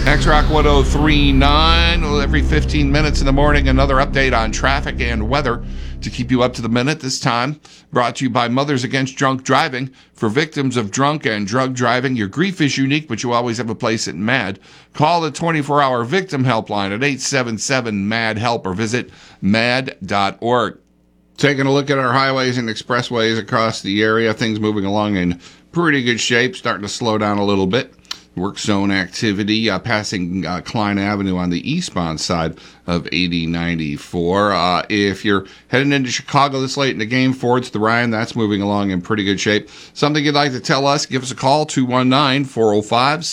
X-Rock 1039. Every 15 minutes in the morning, another update on traffic and weather to keep you up to the minute. This time brought to you by Mothers Against Drunk Driving. For victims of drunk and drug driving, your grief is unique, but you always have a place at MAD. Call the 24-hour victim helpline at 877-MAD-HELP or visit mad.org. Taking a look at our highways and expressways across the area, things moving along in pretty good shape, starting to slow down a little bit. Work zone activity passing Klein Avenue on the eastbound side of 8094. If you're heading into Chicago this late in the game, Ford's the Ryan, that's moving along in pretty good shape. Something you'd like to tell us, give us a call, 219-405